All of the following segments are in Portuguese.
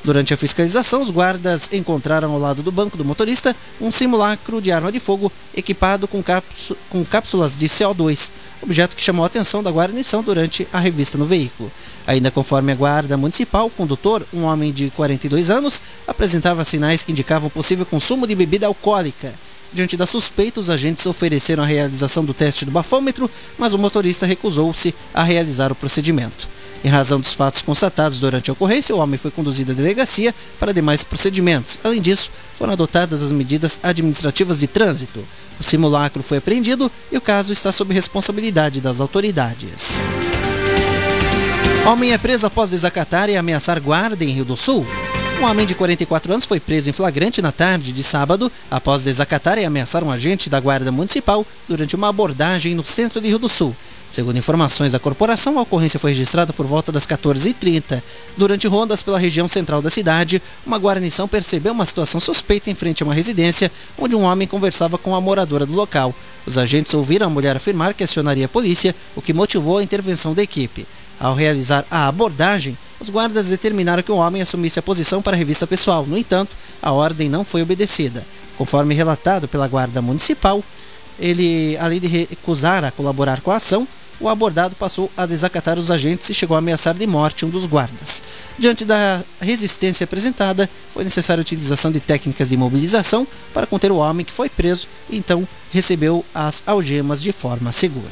Durante a fiscalização, os guardas encontraram ao lado do banco do motorista um simulacro de arma de fogo equipado com cápsulas de CO2, objeto que chamou a atenção da guarnição durante a revista no veículo. Ainda conforme a guarda municipal, o condutor, um homem de 42 anos, apresentava sinais que indicavam possível consumo de bebida alcoólica. Diante da suspeita, os agentes ofereceram a realização do teste do bafômetro, mas o motorista recusou-se a realizar o procedimento. Em razão dos fatos constatados durante a ocorrência, o homem foi conduzido à delegacia para demais procedimentos. Além disso, foram adotadas as medidas administrativas de trânsito. O simulacro foi apreendido e o caso está sob responsabilidade das autoridades. Homem é preso após desacatar e ameaçar guarda em Rio do Sul. Um homem de 44 anos foi preso em flagrante na tarde de sábado após desacatar e ameaçar um agente da Guarda Municipal durante uma abordagem no centro de Rio do Sul. Segundo informações da corporação, a ocorrência foi registrada por volta das 14h30. Durante rondas pela região central da cidade, uma guarnição percebeu uma situação suspeita em frente a uma residência, onde um homem conversava com a moradora do local. Os agentes ouviram a mulher afirmar que acionaria a polícia, o que motivou a intervenção da equipe. Ao realizar a abordagem, os guardas determinaram que o homem assumisse a posição para a revista pessoal. No entanto, a ordem não foi obedecida. Conforme relatado pela Guarda Municipal, ele, além de recusar a colaborar com a ação, o abordado passou a desacatar os agentes e chegou a ameaçar de morte um dos guardas. Diante da resistência apresentada, foi necessária a utilização de técnicas de imobilização para conter o homem, que foi preso e então recebeu as algemas de forma segura.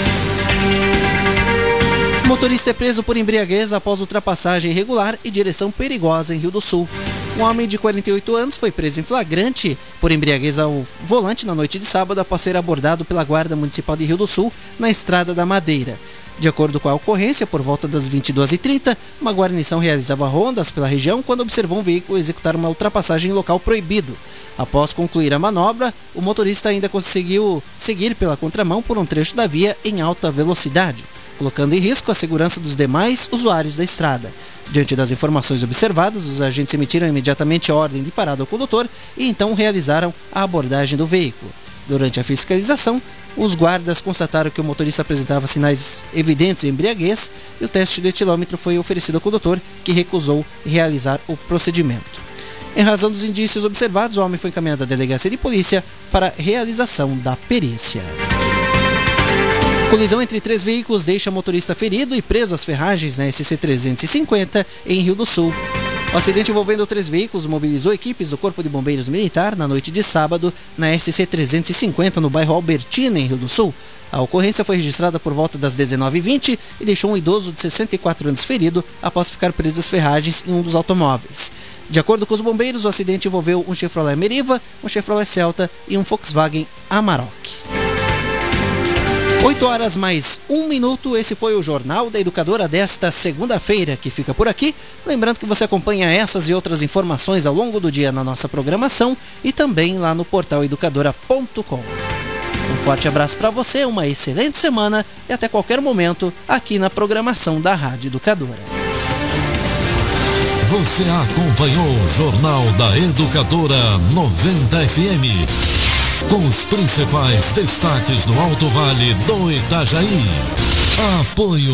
O motorista é preso por embriaguez após ultrapassagem irregular e direção perigosa em Rio do Sul. Um homem de 48 anos foi preso em flagrante por embriaguez ao volante na noite de sábado após ser abordado pela Guarda Municipal de Rio do Sul na Estrada da Madeira. De acordo com a ocorrência, por volta das 22h30, uma guarnição realizava rondas pela região quando observou um veículo executar uma ultrapassagem em local proibido. Após concluir a manobra, o motorista ainda conseguiu seguir pela contramão por um trecho da via em alta velocidade, colocando em risco a segurança dos demais usuários da estrada. Diante das informações observadas, os agentes emitiram imediatamente ordem de parada ao condutor e então realizaram a abordagem do veículo. Durante a fiscalização, os guardas constataram que o motorista apresentava sinais evidentes de embriaguez e o teste do etilômetro foi oferecido ao condutor, que recusou realizar o procedimento. Em razão dos indícios observados, o homem foi encaminhado à delegacia de polícia para realização da perícia. Colisão entre 3 veículos deixa motorista ferido e preso às ferragens na SC 350 em Rio do Sul. O acidente envolvendo 3 veículos mobilizou equipes do Corpo de Bombeiros Militar na noite de sábado na SC 350 no bairro Albertina, em Rio do Sul. A ocorrência foi registrada por volta das 19h20 e deixou um idoso de 64 anos ferido após ficar preso às ferragens em um dos automóveis. De acordo com os bombeiros, o acidente envolveu um Chevrolet Meriva, um Chevrolet Celta e um Volkswagen Amarok. 8h mais 1 minuto, esse foi o Jornal da Educadora desta segunda-feira, que fica por aqui. Lembrando que você acompanha essas e outras informações ao longo do dia na nossa programação e também lá no portal educadora.com. Um forte abraço para você, uma excelente semana e até qualquer momento aqui na programação da Rádio Educadora. Você acompanhou o Jornal da Educadora 90 FM. Com os principais destaques do Alto Vale do Itajaí. Apoio